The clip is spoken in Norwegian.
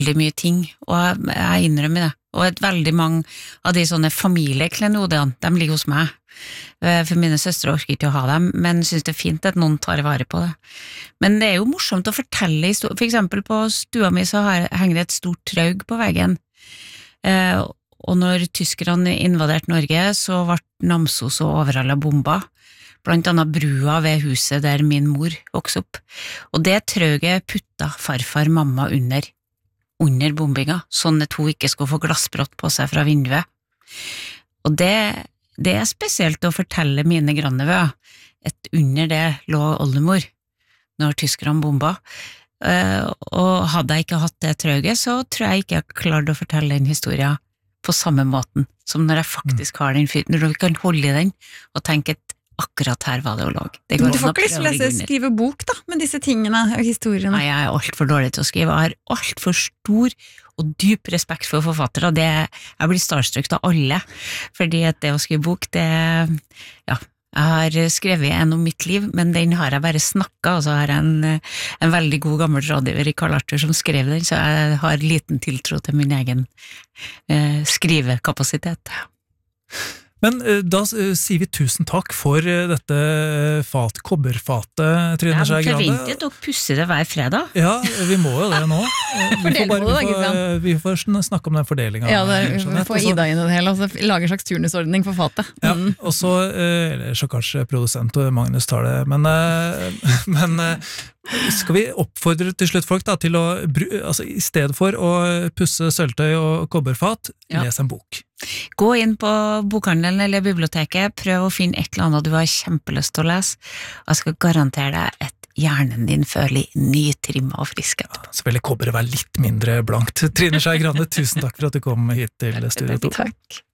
veldig mye ting, og jeg innrømmer det. Og veldig mange av de sånne familieklenodiene, de ligger hos meg. For mine søstre orker ikke å ha dem, men synes det fint at noen tar vare på det. Men det jo morsomt å fortelle historier. For eksempel på stua mi så henger det et stort traug på veggen. Og når tyskerne invaderte Norge, så ble Namsos og Overhalla bomba. Blant annet brua ved huset der min mor vokste opp. Og det trauget putta farfar mamma under bombinga, sånn at hun ikke skulle få glassbrott på seg fra vinduet. Og det spesielt å fortelle mine grannevø, at under det lå oldemor, når tyskerne bomba. Og hadde jeg ikke hatt det trauget, så tror jeg ikke jeg klarte å fortelle den historien på samme måten, som når jeg faktisk har den, når du kan holde i den, og tenke at akkurat her var det å lage. Du får ikke lyst til å skrive bok da, med disse tingene og historiene. Nei, jeg alt for dårlig til å skrive. Jeg har alt for stor og dyp respekt for forfattere. Jeg blir starstruck av alle, fordi at det å skrive bok, jeg har skrevet en om mitt liv, men den har jeg bare snakket, og så har jeg en veldig god gammel rådgiver i Karl Arthur som skrev den, så jeg har liten tiltro til min egen skrivekapasitet. Men da sier vi tusen takk for dette kobberfatet, Trine Skei Grande. Jeg forventet å pusse det hver fredag. Ja, vi må jo det nå. Vi får snakke om den fordelingen. Ja, vi får Ida inn i det hele, og så lage en slags turnusordning for fatet. Ja, og så, eller så kanskje produsent og Magnus tar det, men skal vi oppfordre til slutt folk da, til å, altså i stedet for å pusse sølvtøy og kobberfat, les en bok. Gå inn på bokhandelen eller biblioteket, prøv å finne et eller annet du har kjempelyst til å lese, og jeg skal garantere deg at hjernen din føler nytrimmet og frisk. Så vil kobberet være litt mindre blankt. Trine Skei Grande, tusen takk for at du kom hit til studio 2. Takk.